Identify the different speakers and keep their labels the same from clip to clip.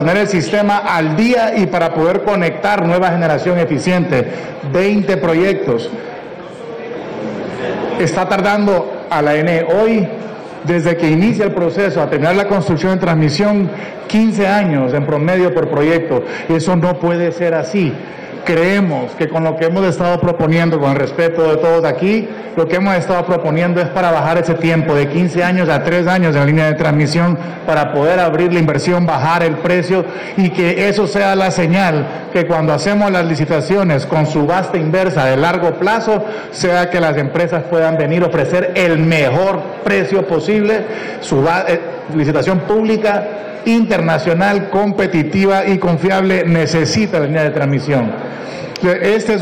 Speaker 1: poner el sistema al día y para poder conectar nueva generación eficiente. 20 proyectos. Está tardando a la ENE hoy, desde que inicia el proceso a terminar la construcción de transmisión, 15 años en promedio por proyecto. Eso no puede ser así. Creemos que con lo que hemos estado proponiendo, con el respeto de todos aquí, lo que hemos estado proponiendo es para bajar ese tiempo de 15 años a 3 años en la línea de transmisión, para poder abrir la inversión, bajar el precio y que eso sea la señal que cuando hacemos las licitaciones con subasta inversa de largo plazo, sea que las empresas puedan venir a ofrecer el mejor precio posible, licitación pública, internacional, competitiva y confiable, necesita la línea de transmisión. Este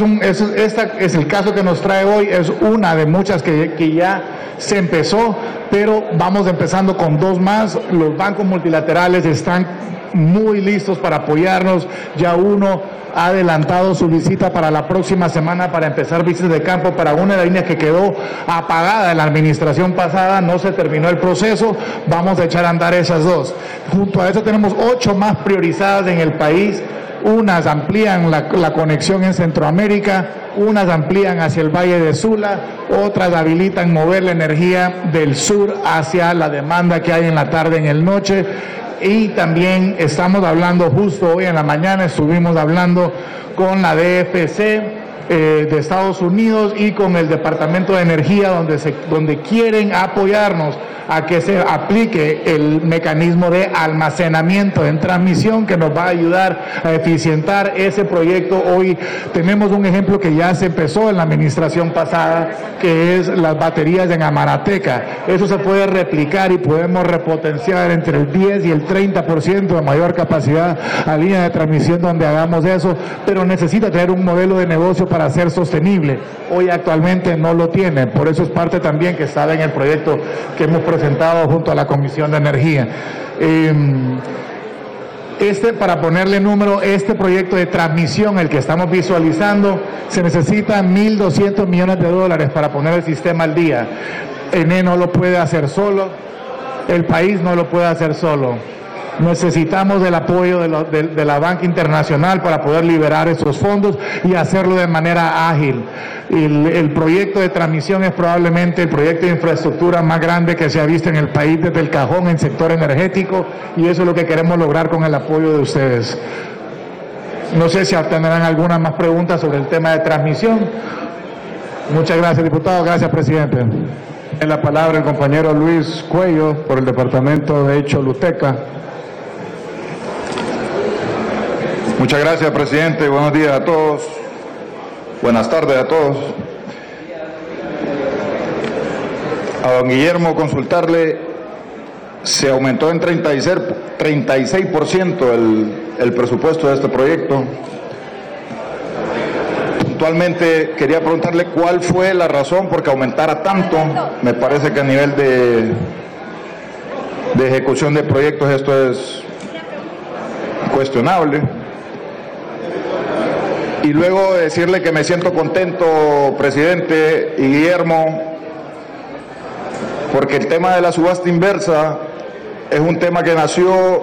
Speaker 1: es el caso que nos trae hoy, es una de muchas que ya se empezó, pero vamos empezando con 2 más. Los bancos multilaterales están muy listos para apoyarnos. Ya uno ha adelantado su visita para la próxima semana para empezar visitas de campo para una de las líneas que quedó apagada en la administración pasada, no se terminó el proceso, vamos a echar a andar esas 2. Junto a eso tenemos 8 más priorizadas en el país. Unas amplían la conexión en Centroamérica, unas amplían hacia el Valle de Sula, otras habilitan mover la energía del sur hacia la demanda que hay en la tarde, en el noche. Y también estamos hablando, justo hoy en la mañana estuvimos hablando con la DFC de Estados Unidos y con el Departamento de Energía, donde quieren apoyarnos a que se aplique el mecanismo de almacenamiento en transmisión que nos va a ayudar a eficientar ese proyecto. Hoy tenemos un ejemplo que ya se empezó en la administración pasada, que es las baterías en Amarateca. Eso se puede replicar y podemos repotenciar entre el 10 y el 30% de mayor capacidad a línea de transmisión donde hagamos eso, pero necesita tener un modelo de negocio para ser sostenible. Hoy actualmente no lo tiene, por eso es parte también que está en el proyecto que hemos presentado junto a la Comisión de Energía. Para ponerle número, este proyecto de transmisión, el que estamos visualizando, se necesitan $1.200 millones para poner el sistema al día. ENE no lo puede hacer solo, el país no lo puede hacer solo. Necesitamos el apoyo de la banca internacional para poder liberar esos fondos y hacerlo de manera ágil. El proyecto de transmisión es probablemente el proyecto de infraestructura más grande que se ha visto en el país desde el cajón en sector energético, y eso es lo que queremos lograr con el apoyo de ustedes. No sé si tendrán alguna más preguntas sobre el tema de transmisión. Muchas gracias, diputado. Gracias, presidente.
Speaker 2: En la palabra el compañero Luis Cuello por el departamento de Choluteca.
Speaker 3: Muchas gracias, presidente. Buenos días a todos. Buenas tardes a todos. A don Guillermo, consultarle, se aumentó en 36% el presupuesto de este proyecto. Puntualmente quería preguntarle cuál fue la razón por que aumentara tanto. Me parece que a nivel de ejecución de proyectos esto es cuestionable. Y luego decirle que me siento contento, presidente y Guillermo, porque el tema de la subasta inversa es un tema que nació,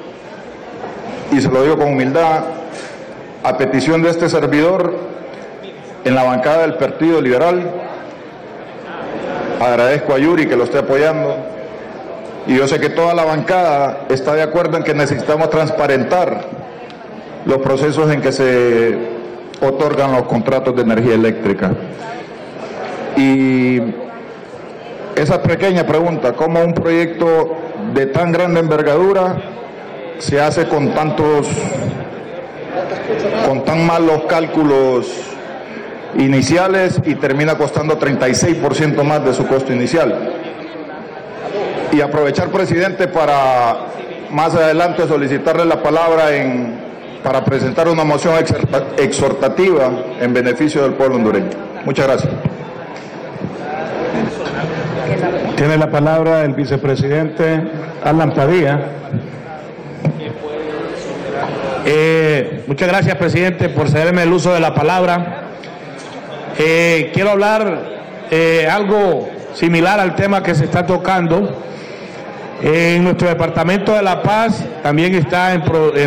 Speaker 3: y se lo digo con humildad, a petición de este servidor en la bancada del Partido Liberal. Agradezco a Yuri que lo esté apoyando, y yo sé que toda la bancada está de acuerdo en que necesitamos transparentar los procesos en que se otorgan los contratos de energía eléctrica. Y esa pequeña pregunta, ¿cómo un proyecto de tan grande envergadura se hace con tan malos cálculos iniciales y termina costando 36% más de su costo inicial? Y aprovechar, presidente, para más adelante solicitarle la palabra para presentar una moción exhortativa en beneficio del pueblo hondureño. Muchas gracias.
Speaker 2: Tiene la palabra el vicepresidente Alan Padilla.
Speaker 4: Muchas gracias, presidente, por cederme el uso de la palabra. Quiero hablar algo similar al tema que se está tocando. En nuestro departamento de La Paz también está en